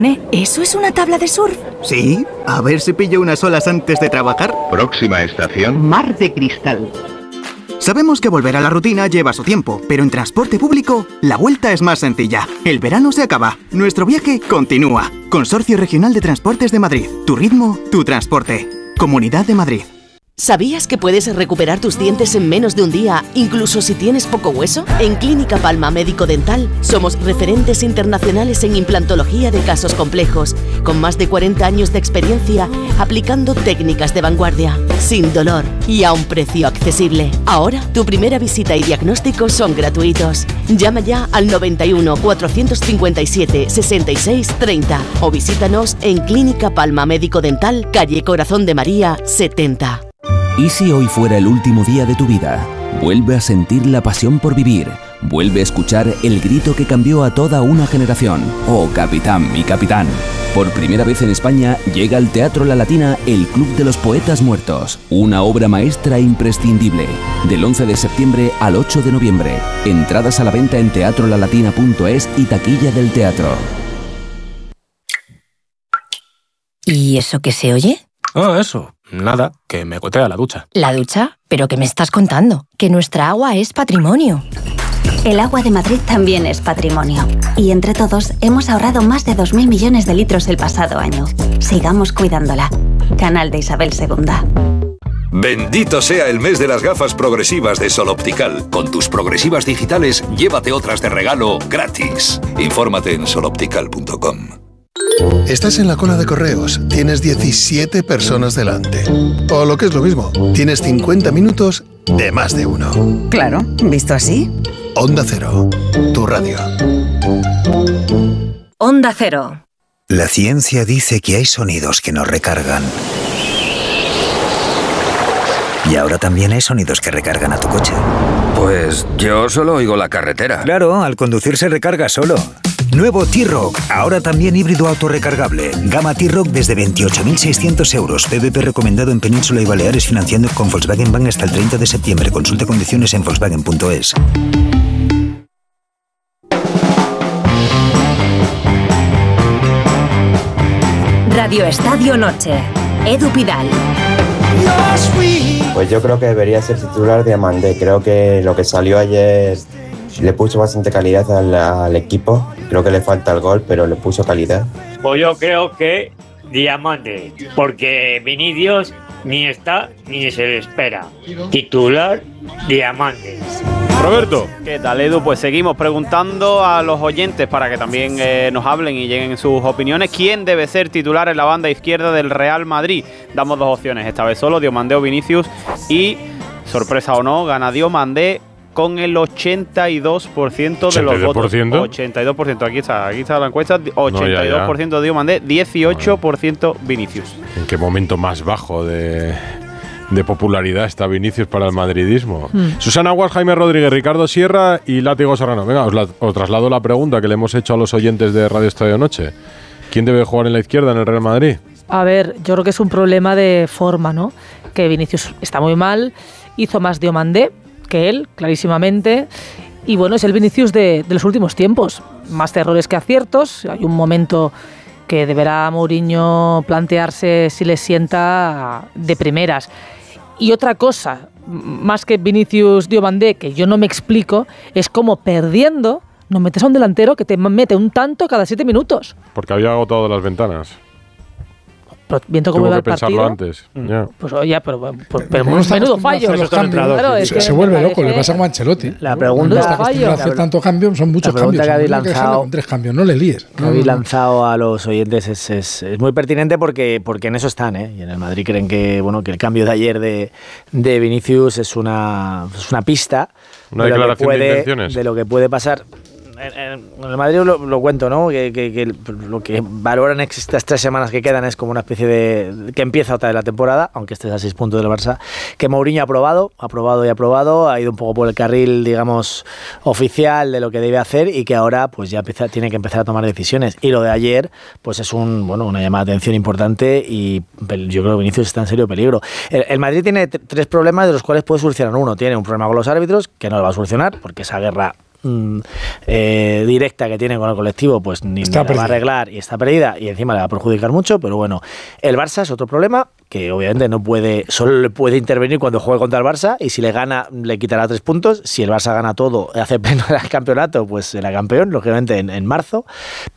¿Eso es una tabla de surf? Sí, a ver si pillo unas olas antes de trabajar. Próxima estación: Mar de Cristal. Sabemos que volver a la rutina lleva su tiempo, pero en transporte público la vuelta es más sencilla. El verano se acaba, nuestro viaje continúa. Consorcio Regional de Transportes de Madrid. Tu ritmo, tu transporte. Comunidad de Madrid. ¿Sabías que puedes recuperar tus dientes en menos de un día, incluso si tienes poco hueso? En Clínica Palma Médico Dental somos referentes internacionales en implantología de casos complejos, con más de 40 años de experiencia aplicando técnicas de vanguardia, sin dolor y a un precio accesible. Ahora, tu primera visita y diagnóstico son gratuitos. Llama ya al 91 457 66 30 o visítanos en Clínica Palma Médico Dental, calle Corazón de María 70. ¿Y si hoy fuera el último día de tu vida? Vuelve a sentir la pasión por vivir. Vuelve a escuchar el grito que cambió a toda una generación. ¡Oh, capitán, mi capitán! Por primera vez en España llega al Teatro La Latina el Club de los Poetas Muertos. Una obra maestra imprescindible. Del 11 de septiembre al 8 de noviembre. Entradas a la venta en teatrolalatina.es y taquilla del teatro. ¿Y eso qué se oye? Ah, eso. Nada, que me gotea la ducha. ¿La ducha? ¿Pero qué me estás contando? Que nuestra agua es patrimonio. El agua de Madrid también es patrimonio. Y entre todos hemos ahorrado más de 2.000 millones de litros el pasado año. Sigamos cuidándola. Canal de Isabel II. Bendito sea el mes de las gafas progresivas de Sol Optical. Con tus progresivas digitales, llévate otras de regalo gratis. Infórmate en soloptical.com. Estás en la cola de correos, tienes 17 personas delante. O lo que es lo mismo, tienes 50 minutos de más de uno. Claro, visto así. Onda Cero, tu radio. Onda Cero. La ciencia dice que hay sonidos que nos recargan. Y ahora también hay sonidos que recargan a tu coche. Pues yo solo oigo la carretera. Claro, al conducir se recarga solo. Nuevo T-Roc, ahora también híbrido autorrecargable. Gama T-Roc desde 28.600 euros. PVP recomendado en Península y Baleares, financiando con Volkswagen Bank hasta el 30 de septiembre. Consulta condiciones en volkswagen.es. Radio Estadio Noche. Edu Pidal. Pues yo creo que debería ser titular Diamandé. Creo que lo que salió ayer le puso bastante calidad al equipo. Creo que le falta el gol, pero le puso calidad. Pues yo creo que Diamandé, porque Vinicius ni está ni se le espera. Titular Diamandé. Roberto. ¿Qué tal, Edu? Pues seguimos preguntando a los oyentes para que también nos hablen y lleguen sus opiniones. ¿Quién debe ser titular en la banda izquierda del Real Madrid? Damos dos opciones, esta vez solo, Diomandé o Vinicius. Y, sorpresa o no, gana Diomandé con el 82% de los votos. 82%, aquí está la encuesta. 82% Diomandé, 18% Vinicius. ¿En qué momento más bajo de popularidad está Vinicius para el madridismo? Susana Aguas, Jaime Rodríguez, Ricardo Sierra y Látigo Serrano. Venga, os traslado la pregunta que le hemos hecho a los oyentes de Radio Estadio Noche. ¿Quién debe jugar en la izquierda en el Real Madrid? A ver, yo creo que es un problema de forma, ¿no? Que Vinicius está muy mal, hizo más Diomandé que él, clarísimamente. Y bueno, es el Vinicius de los últimos tiempos. Más errores que aciertos. Hay un momento que deberá Mourinho plantearse si le sienta de primeras. Y otra cosa, más que Vinicius Diomandé, que yo no me explico, es cómo perdiendo no metes a un delantero que te mete un tanto cada 7 minutos. Porque había agotado las ventanas. Pero viendo cómo iba el partido. Tuvo que pensarlo antes. Ya. Pues oye, pero menudo fallo. Claro, se vuelve loco, le pasa a Ancelotti. La pregunta está acostumbrado a hacer tanto cambio, son muchos cambios. Que habéis lanzado, con 3 cambios, no le líes. Que habéis lanzado a los oyentes es muy pertinente porque en eso están, ¿eh? Y en el Madrid creen que el cambio de ayer de Vinicius es una pista una declaración de intenciones de lo que puede pasar. En el Madrid lo cuento, ¿no? Que lo que valoran estas 3 semanas que quedan es como una especie de que empieza otra de la temporada, aunque estés a 6 puntos del Barça, que Mourinho ha aprobado, ha ido un poco por el carril, digamos, oficial de lo que debe hacer y que ahora pues ya tiene que empezar a tomar decisiones. Y lo de ayer pues es una llamada de atención importante y yo creo que Vinicius está en serio peligro. El Madrid tiene 3 problemas de los cuales puede solucionar uno. Tiene un problema con los árbitros, que no lo va a solucionar, porque esa guerra directa que tiene con el colectivo, pues ni la va a arreglar y está perdida, y encima le va a perjudicar mucho. Pero bueno, el Barça es otro problema, que obviamente solo le puede intervenir cuando juegue contra el Barça, y si le gana le quitará 3 puntos. Si el Barça gana todo, hace pleno el campeonato, pues será campeón, lógicamente en marzo.